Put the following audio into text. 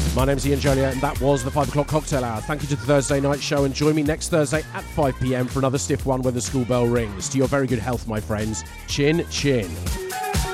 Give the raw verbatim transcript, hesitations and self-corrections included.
My name's Ian Joliet, and that was the five o'clock cocktail hour. Thank you to the Thursday night show, and join me next Thursday at five p.m. for another stiff one where the school bell rings. To your very good health, my friends. Chin, chin.